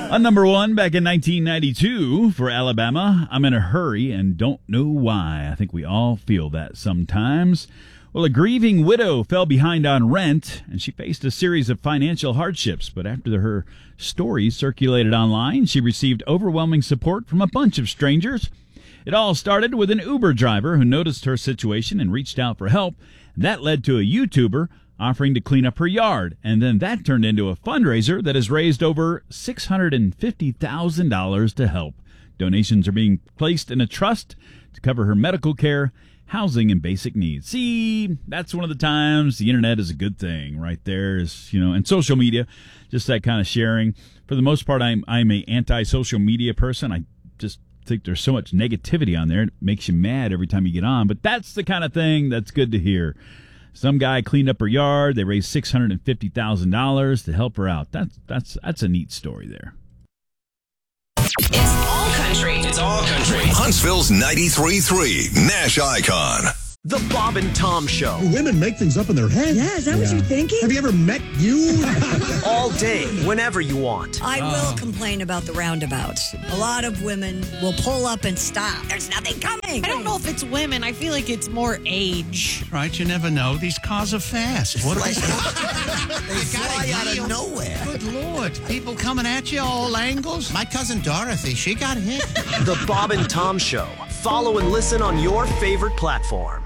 On number one, back in 1992 for Alabama, I'm in a hurry and don't know why. I think we all feel that sometimes. Well, a grieving widow fell behind on rent, and she faced a series of financial hardships. But after her story circulated online, she received overwhelming support from a bunch of strangers. It all started with an Uber driver who noticed her situation and reached out for help. That led to a YouTuber offering to clean up her yard, and then that turned into a fundraiser that has raised over $650,000 to help. Donations are being placed in a trust to cover her medical care, housing, and basic needs. See, that's one of the times the internet is a good thing right there, is, and social media, just that kind of sharing. For the most part, I'm a anti-social media person. I just think there's so much negativity on there. It makes you mad every time you get on, but that's the kind of thing that's good to hear. Some guy cleaned up her yard. They raised $650,000 to help her out. That's a neat story there. It's all country. It's all country. Huntsville's 93.3 Nash Icon. The Bob and Tom Show. Women make things up in their head. Yeah, is that what you're thinking? Have you ever met you? All day, whenever you want. I will complain about the roundabouts. A lot of women will pull up and stop. There's nothing coming. I don't know if it's women. I feel like it's more age. Right, you never know. These cars are fast. What They fly out of nowhere. Good Lord. People coming at you all angles. My cousin Dorothy, she got hit. The Bob and Tom Show. Follow and listen on your favorite platform.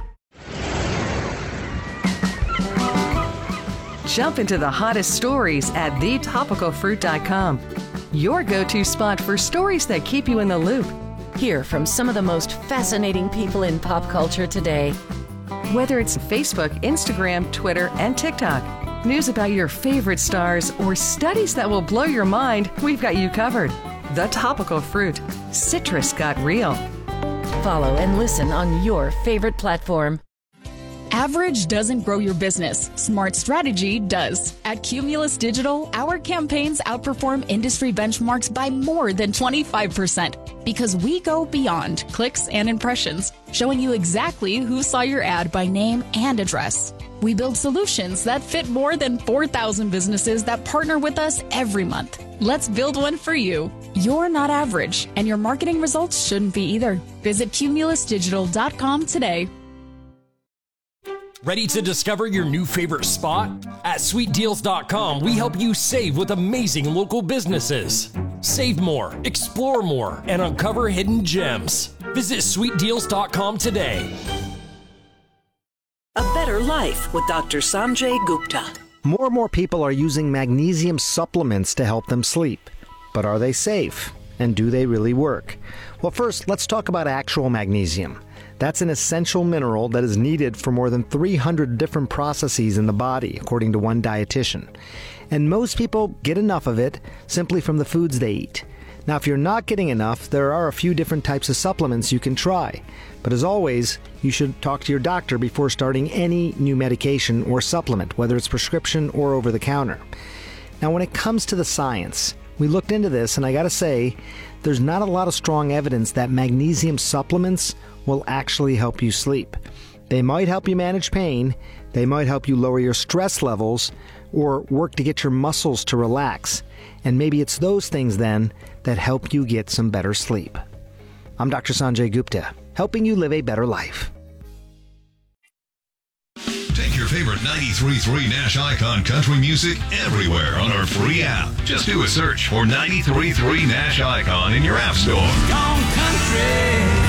Jump into the hottest stories at thetopicalfruit.com. Your go-to spot for stories that keep you in the loop. Hear from some of the most fascinating people in pop culture today. Whether it's Facebook, Instagram, Twitter, and TikTok, news about your favorite stars, or studies that will blow your mind, we've got you covered. The Topical Fruit. Citrus got real. Follow and listen on your favorite platform. Average doesn't grow your business. Smart strategy does. At Cumulus Digital, our campaigns outperform industry benchmarks by more than 25% because we go beyond clicks and impressions, showing you exactly who saw your ad by name and address. We build solutions that fit more than 4,000 businesses that partner with us every month. Let's build one for you. You're not average, and your marketing results shouldn't be either. Visit cumulusdigital.com today. Ready to discover your new favorite spot? At sweetdeals.com, we help you save with amazing local businesses. Save more, explore more, and uncover hidden gems. Visit sweetdeals.com today. A Better Life with Dr. Sanjay Gupta. More and more people are using magnesium supplements to help them sleep. But are they safe? And do they really work? Well, first, let's talk about actual magnesium. That's an essential mineral that is needed for more than 300 different processes in the body, according to one dietitian. And most people get enough of it simply from the foods they eat. Now, if you're not getting enough, there are a few different types of supplements you can try. But as always, you should talk to your doctor before starting any new medication or supplement, whether it's prescription or over the counter. Now, when it comes to the science, we looked into this, and I gotta say, there's not a lot of strong evidence that magnesium supplements will actually help you sleep. They might help you manage pain, they might help you lower your stress levels, or work to get your muscles to relax. And maybe it's those things then that help you get some better sleep. I'm Dr. Sanjay Gupta, helping you live a better life. Take your favorite 93.3 Nash Icon country music everywhere on our free app. Just do a search for 93.3 Nash Icon in your app store. Gone country.